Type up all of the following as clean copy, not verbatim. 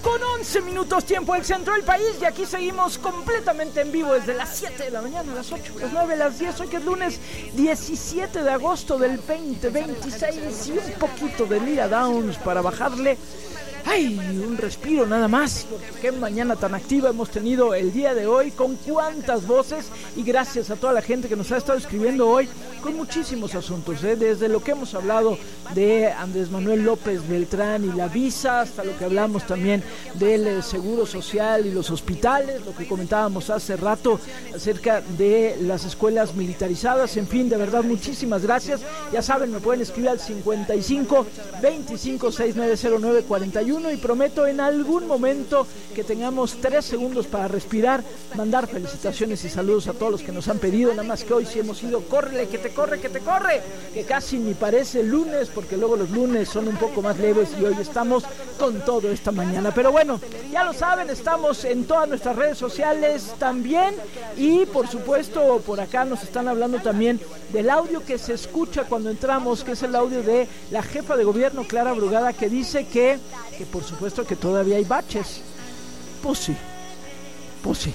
con 11 minutos tiempo del centro del país, y aquí seguimos completamente en vivo desde las 7 de la mañana, a las 8, las 9, las 10, hoy que es lunes 17 de agosto del 2026, y un poquito de Lira Downs para bajarle. ¡Ay! Un respiro nada más, porque qué mañana tan activa hemos tenido el día de hoy, con cuántas voces, y gracias a toda la gente que nos ha estado escribiendo hoy, con muchísimos asuntos, desde lo que hemos hablado de Andrés Manuel López Beltrán y la visa, hasta lo que hablamos también del seguro social y los hospitales, lo que comentábamos hace rato acerca de las escuelas militarizadas. En fin, de verdad, muchísimas gracias. Ya saben, me pueden escribir al 55 25 6909 41, y prometo en algún momento que tengamos 3 segundos para respirar, mandar felicitaciones y saludos a todos los que nos han pedido. Nada más que hoy sí hemos ido, córrele, que te corre, que casi ni parece lunes, porque luego los lunes son un poco más leves, y hoy estamos con todo esta mañana. Pero bueno, ya lo saben, estamos en todas nuestras redes sociales también, y por supuesto por acá nos están hablando también del audio que se escucha cuando entramos, que es el audio de la jefa de gobierno, Clara Brugada, que dice que por supuesto que todavía hay baches. Pues sí.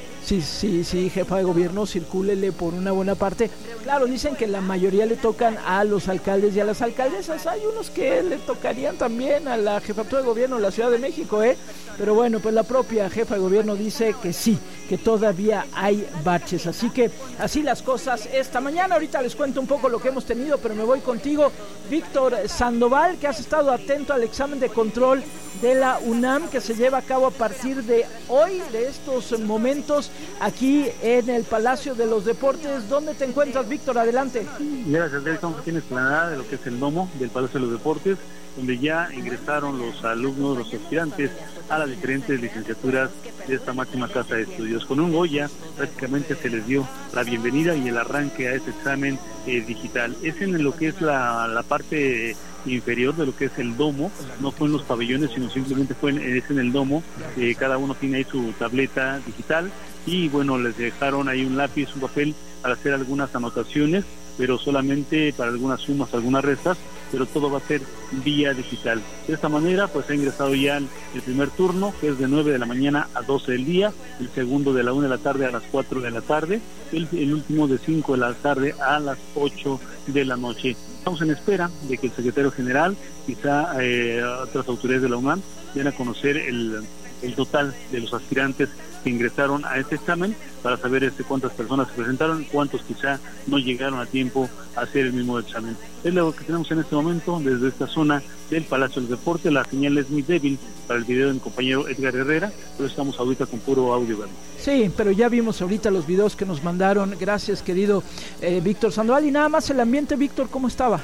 Sí, jefa de gobierno, circúlele por una buena parte. Claro, dicen que la mayoría le tocan a los alcaldes y a las alcaldesas. Hay unos que le tocarían también a la jefatura de gobierno de la Ciudad de México, Pero bueno, pues la propia jefa de gobierno dice que sí, que todavía hay baches. Así que así las cosas esta mañana. Ahorita les cuento un poco lo que hemos tenido, pero me voy contigo, Víctor Sandoval, que has estado atento al examen de control de la UNAM, que se lleva a cabo a partir de hoy, de estos momentos, aquí en el Palacio de los Deportes. ¿Dónde te encuentras, Víctor? Adelante. Gracias, estamos aquí en explanada de lo que es el domo del Palacio de los Deportes, donde ya ingresaron los alumnos, los aspirantes a las diferentes licenciaturas de esta máxima casa de estudios. Con un Goya prácticamente se les dio la bienvenida y el arranque a este examen digital. Es en lo que es la parte inferior de lo que es el domo, no fue en los pabellones, sino simplemente es en el domo. Cada uno tiene ahí su tableta digital, y bueno, les dejaron ahí un lápiz, un papel para hacer algunas anotaciones, pero solamente para algunas sumas, algunas restas, pero todo va a ser vía digital. De esta manera, pues ha ingresado ya el primer turno, que es de 9 de la mañana a 12 del día, el segundo de la 1 de la tarde a las 4 de la tarde, el último de 5 de la tarde a las 8 de la noche. Estamos en espera de que el secretario general, quizá otras autoridades de la UNAM, den a conocer el total de los aspirantes que ingresaron a este examen, para saber cuántas personas se presentaron, cuántos quizá no llegaron a tiempo a hacer el mismo examen. Es lo que tenemos en este momento desde esta zona del Palacio del Deporte. La señal es muy débil para el video de mi compañero Edgar Herrera, pero estamos ahorita con puro audio. Sí, pero ya vimos ahorita los videos que nos mandaron. Gracias, querido Víctor Sandoval. Y nada más el ambiente, Víctor, ¿cómo estaba?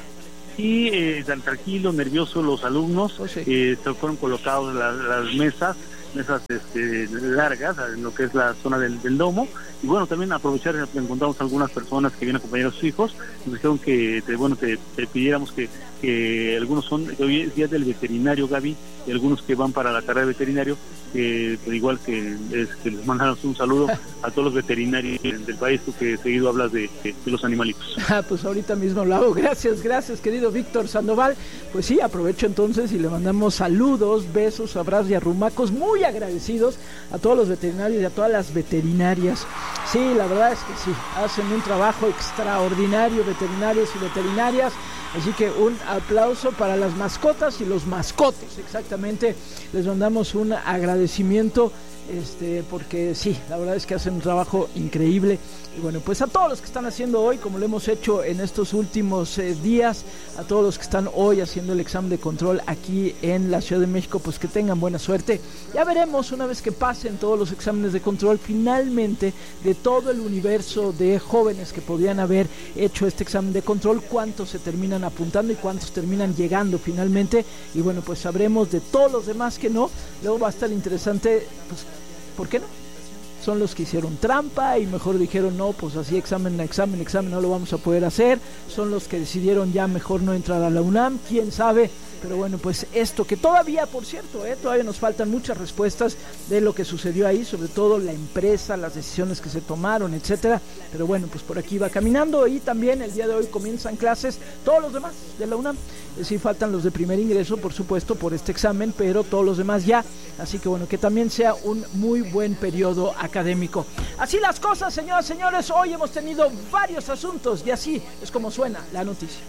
Y tan tranquilo, nervioso los alumnos. Se fueron colocados las mesas largas en lo que es la zona del domo, y bueno, también aprovechar, encontramos algunas personas que vienen a acompañar a sus hijos. Nos dijeron que te pidiéramos que algunos son días del veterinario, Gaby, y algunos que van para la carrera de veterinario, igual que les mandamos un saludo a todos los veterinarios del país, tú que seguido hablas de los animalitos. Pues ahorita mismo lo hago. Gracias, querido Víctor Sandoval. Pues sí, aprovecho entonces y le mandamos saludos, besos, abrazos y arrumacos, muy agradecidos a todos los veterinarios y a todas las veterinarias. Sí, la verdad es que sí, hacen un trabajo extraordinario, veterinarios y veterinarias. Así que un aplauso para las mascotas y los mascotes, exactamente. Les mandamos un agradecimiento, porque sí, la verdad es que hacen un trabajo increíble. Y bueno, pues a todos los que están haciendo hoy, como lo hemos hecho en estos últimos días, a todos los que están hoy haciendo el examen de control aquí en la Ciudad de México, pues que tengan buena suerte. Ya veremos, una vez que pasen todos los exámenes de control, finalmente, de todo el universo de jóvenes que podrían haber hecho este examen de control, cuántos se terminan apuntando y cuántos terminan llegando finalmente. Y bueno, pues sabremos de todos los demás que no. Luego va a estar interesante, pues, ¿por qué no? son los que hicieron trampa y mejor dijeron no, pues así examen no lo vamos a poder hacer, son los que decidieron ya mejor no entrar a la UNAM, quién sabe. Pero bueno, pues esto que todavía, por cierto, todavía nos faltan muchas respuestas de lo que sucedió ahí, sobre todo la empresa, las decisiones que se tomaron, etcétera. Pero bueno, pues por aquí va caminando y también el día de hoy comienzan clases todos los demás de la UNAM. Es decir, faltan los de primer ingreso, por supuesto, por este examen, pero todos los demás ya. Así que bueno, que también sea un muy buen periodo académico. Así las cosas, señoras y señores, hoy hemos tenido varios asuntos y así es como suena la noticia.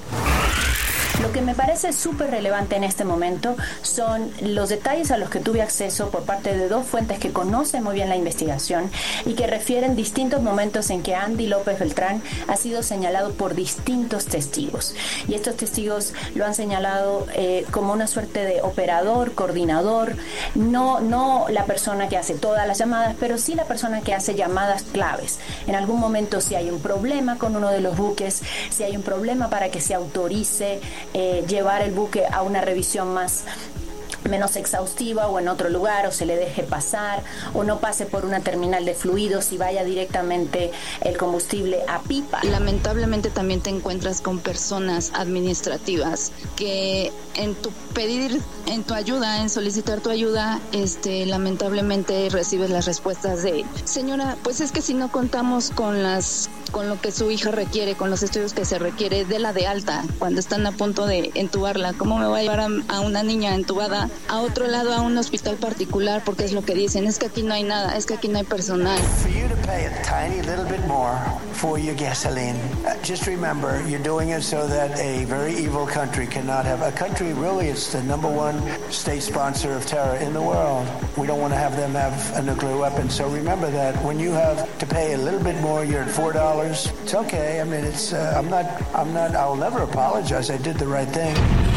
Lo que me parece súper relevante en este momento son los detalles a los que tuve acceso por parte de dos fuentes que conocen muy bien la investigación y que refieren distintos momentos en que Andy López Beltrán ha sido señalado por distintos testigos. Y estos testigos lo han señalado como una suerte de operador, coordinador, no la persona que hace todas las llamadas, pero sí la persona que hace llamadas claves. En algún momento, si hay un problema con uno de los buques, si hay un problema para que se autorice llevar el buque a una revisión menos exhaustiva o en otro lugar, o se le deje pasar o no pase por una terminal de fluidos y vaya directamente el combustible a pipa. Lamentablemente también te encuentras con personas administrativas que en tu pedir, en tu ayuda, en solicitar tu ayuda, lamentablemente recibes las respuestas de: señora, pues es que si no contamos con lo que su hija requiere, con los estudios que se requiere, de la de alta cuando están a punto de entubarla. ¿Cómo me voy a llevar a una niña entubada a otro lado, a un hospital particular? Porque es lo que dicen, es que aquí no hay nada, es que aquí no hay personal. For you to pay a tiny little bit more for your gasoline, just remember, you're doing it so that a very evil country cannot have a country. Really, it's the number one state sponsor of terror in the world. We don't want to have them have a nuclear weapon. So remember that when you have to pay a little bit more, you're at $4. It's okay. I mean, it's I'll never apologize. I did the right thing.